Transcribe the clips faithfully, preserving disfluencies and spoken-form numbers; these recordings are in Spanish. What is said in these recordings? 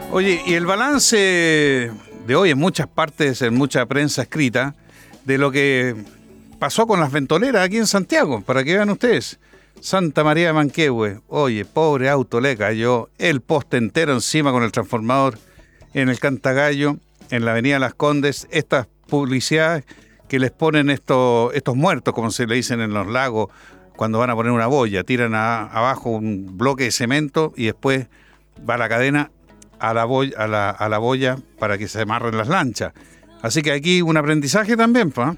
Oye, y el balance de hoy en muchas partes, en mucha prensa escrita, de lo que pasó con las ventoleras aquí en Santiago, para que vean ustedes. Santa María de Manquehue, oye, pobre auto, le cayó el poste entero encima con el transformador en el Cantagallo, en la avenida Las Condes. Estas publicidades que les ponen estos, estos muertos, como se le dicen en los lagos, cuando van a poner una boya, tiran a, abajo un bloque de cemento y después va la cadena a la, boya, a, la, a la boya para que se amarren las lanchas. Así que aquí un aprendizaje también, ¿eh?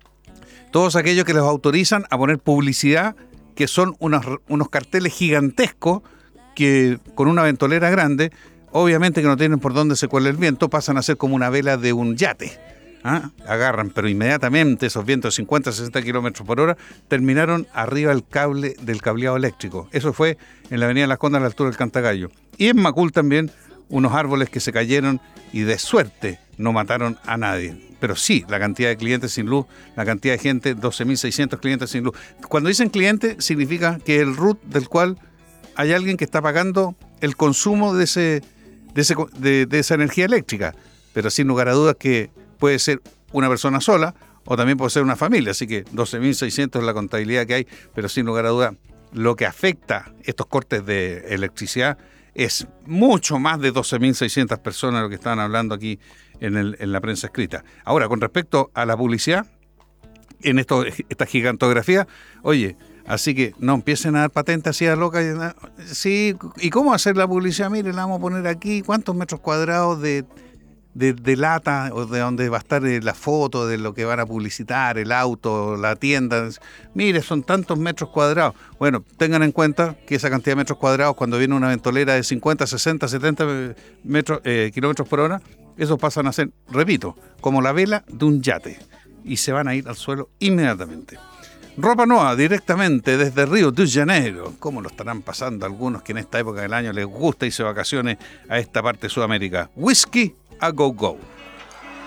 Todos aquellos que les autorizan a poner publicidad, que son unos, unos carteles gigantescos que con una ventolera grande, obviamente que no tienen por dónde se cuele el viento, pasan a ser como una vela de un yate. ¿Ah? Agarran, pero inmediatamente esos vientos de cincuenta a sesenta kilómetros por hora terminaron arriba del cable del cableado eléctrico. Eso fue en la avenida Las Condes a la altura del Cantagallo. Y en Macul también unos árboles que se cayeron y de suerte no mataron a nadie. Pero sí, la cantidad de clientes sin luz, la cantidad de gente, doce mil seiscientos clientes sin luz. Cuando dicen cliente, significa que el R U T del cual hay alguien que está pagando el consumo de, ese, de, ese, de, de esa energía eléctrica. Pero sin lugar a dudas que puede ser una persona sola o también puede ser una familia. Así que doce mil seiscientos es la contabilidad que hay, pero sin lugar a dudas lo que afecta estos cortes de electricidad es mucho más de doce mil seiscientas personas lo que estaban hablando aquí en, el, en la prensa escrita. Ahora, con respecto a la publicidad, en esto, esta gigantografía, oye, así que no empiecen a dar patentes así a loca. Sí, ¿y cómo hacer la publicidad? Mire, la vamos a poner aquí, ¿cuántos metros cuadrados de, de, de lata o de donde va a estar la foto de lo que van a publicitar, el auto, la tienda? Mire, son tantos metros cuadrados. Bueno, tengan en cuenta que esa cantidad de metros cuadrados, cuando viene una ventolera de cincuenta, sesenta, setenta metros, eh, kilómetros por hora, esos pasan a ser, repito, como la vela de un yate y se van a ir al suelo inmediatamente. Ropa Nueva, directamente desde Río de Janeiro. ¿Cómo lo estarán pasando algunos que en esta época del año les gusta irse de vacaciones a esta parte de Sudamérica? Whisky a go go.